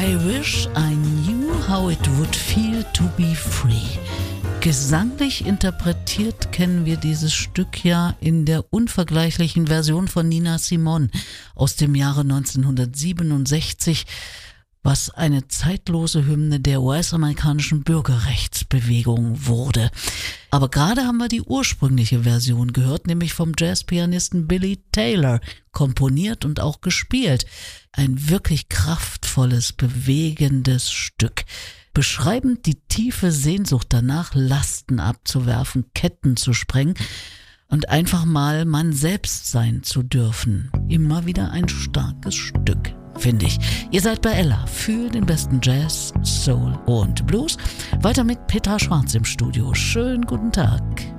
I wish I knew how it would feel to be free. Gesanglich interpretiert kennen wir dieses Stück ja in der unvergleichlichen Version von Nina Simone aus dem Jahre 1967, was eine zeitlose Hymne der US-amerikanischen Bürgerrechtsbewegung wurde. Aber gerade haben wir die ursprüngliche Version gehört, nämlich vom Jazzpianisten Billy Taylor, komponiert und auch gespielt. Ein wirklich kraftvolles, bewegendes Stück. Beschreibend die tiefe Sehnsucht danach, Lasten abzuwerfen, Ketten zu sprengen und einfach mal man selbst sein zu dürfen. Immer wieder ein starkes Stück, finde ich. Ihr seid bei Ella für den besten Jazz, Soul und Blues. Weiter mit Petra Schwarz im Studio. Schönen guten Tag.